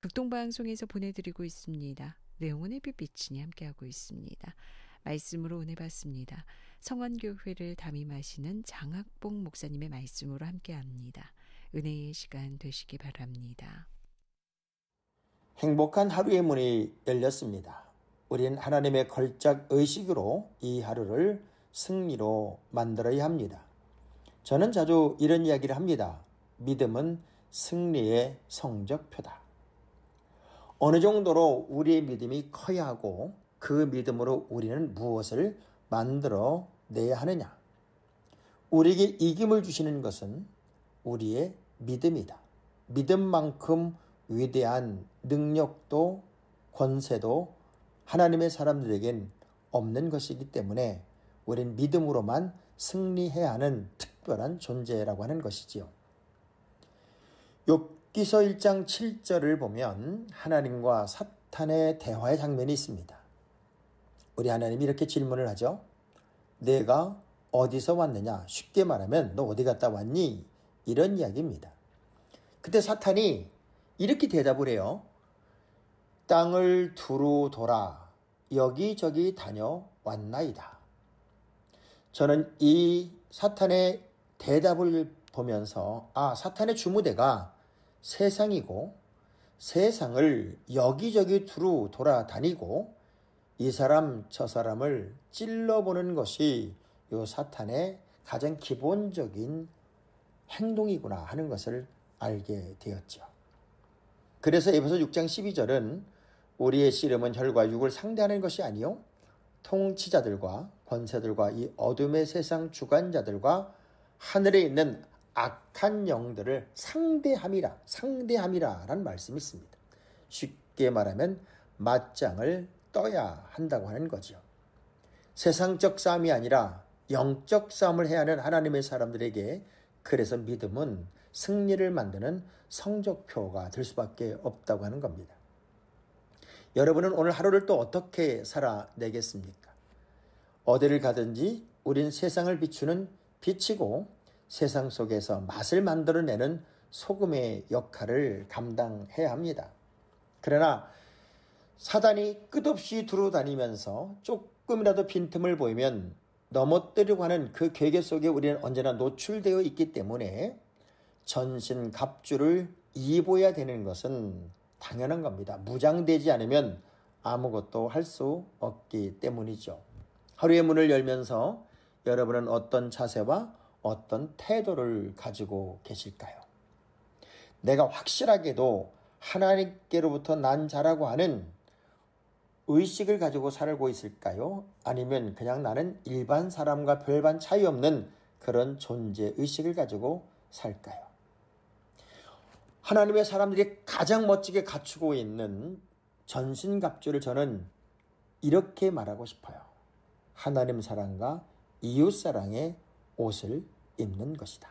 극동방송에서 보내드리고 있습니다. 내용은 햇빛비치니 함께하고 있습니다. 말씀으로 은혜 받습니다. 성원교회를 담임하시는 장학봉 목사님의 말씀으로 함께합니다. 은혜의 시간 되시기 바랍니다. 행복한 하루의 문이 열렸습니다. 우리는 하나님의 걸작 의식으로 이 하루를 승리로 만들어야 합니다. 저는 자주 이런 이야기를 합니다. 믿음은 승리의 성적표다. 어느 정도로 우리의 믿음이 커야 하고 그 믿음으로 우리는 무엇을 만들어 내야 하느냐. 우리에게 이김을 주시는 것은 우리의 믿음이다. 믿음만큼 위대한 능력도 권세도 하나님의 사람들에겐 없는 것이기 때문에 우리는 믿음으로만 승리해야 하는 특별한 존재라고 하는 것이지요. 욥기서 1장 7절을 보면 하나님과 사탄의 대화의 장면이 있습니다. 우리 하나님이 이렇게 질문을 하죠. 내가 어디서 왔느냐? 쉽게 말하면 너 어디 갔다 왔니? 이런 이야기입니다. 그때 사탄이 이렇게 대답을 해요. 땅을 두루 돌아 여기저기 다녀왔나이다. 저는 이 사탄의 대답을 보면서 사탄의 주무대가 세상이고 세상을 여기저기 두루 돌아다니고 이 사람 저 사람을 찔러보는 것이 이 사탄의 가장 기본적인 행동이구나 하는 것을 알게 되었죠. 그래서 에베소 6장 12절은 우리의 씨름은 혈과 육을 상대하는 것이 아니요 통치자들과 권세들과 이 어둠의 세상 주관자들과 하늘에 있는 악한 영들을 상대함이라는 말씀이 있습니다. 쉽게 말하면 맞짱을 떠야 한다고 하는 거죠. 세상적 싸움이 아니라 영적 싸움을 해야 하는 하나님의 사람들에게 그래서 믿음은 승리를 만드는 성적표가 될 수밖에 없다고 하는 겁니다. 여러분은 오늘 하루를 또 어떻게 살아내겠습니까? 어디를 가든지 우린 세상을 비추는 빛이고 세상 속에서 맛을 만들어내는 소금의 역할을 감당해야 합니다. 그러나 사단이 끝없이 두루다니면서 조금이라도 빈틈을 보이면 넘어뜨리려고 하는 그 계계 속에 우리는 언제나 노출되어 있기 때문에 전신갑주를 입어야 되는 것은 당연한 겁니다. 무장되지 않으면 아무것도 할 수 없기 때문이죠. 하루의 문을 열면서 여러분은 어떤 자세와 어떤 태도를 가지고 계실까요? 내가 확실하게도 하나님께로부터 난 자라고 하는 의식을 가지고 살고 있을까요? 아니면 그냥 나는 일반 사람과 별반 차이 없는 그런 존재 의식을 가지고 살까요? 하나님의 사람들이 가장 멋지게 갖추고 있는 전신갑주를 저는 이렇게 말하고 싶어요. 하나님 사랑과 이웃 사랑의 옷을 입는 것이다.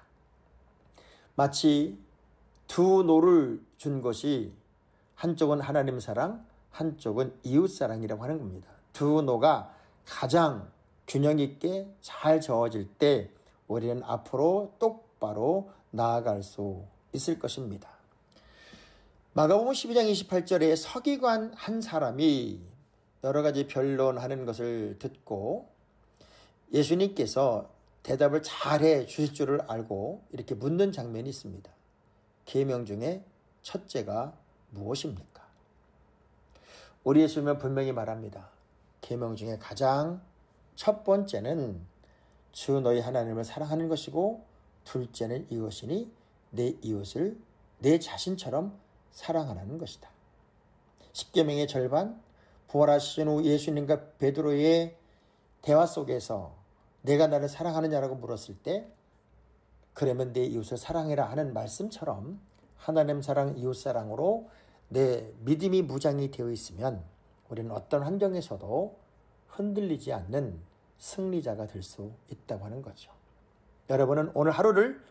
마치 두 노를 준 것이 한쪽은 하나님 사랑, 한쪽은 이웃 사랑이라고 하는 겁니다. 두 노가 가장 균형 있게 잘 저어질 때 우리는 앞으로 똑바로 나아갈 수 있을 것입니다. 마가복음 12장 28절에 서기관 한 사람이 여러 가지 변론하는 것을 듣고 예수님께서 대답을 잘해 주실 줄을 알고 이렇게 묻는 장면이 있습니다. 계명 중에 첫째가 무엇입니까? 우리 예수님은 분명히 말합니다. 계명 중에 가장 첫 번째는 주 너희 하나님을 사랑하는 것이고 둘째는 이것이니 내 이웃을 내 자신처럼 사랑하라는 것이다. 십계명의 절반, 부활하신 후 예수님과 베드로의 대화 속에서 내가 나를 사랑하느냐라고 물었을 때 그러면 내 이웃을 사랑해라 하는 말씀처럼 하나님 사랑, 이웃 사랑으로 내 믿음이 무장이 되어 있으면 우리는 어떤 환경에서도 흔들리지 않는 승리자가 될 수 있다고 하는 거죠. 여러분은 오늘 하루를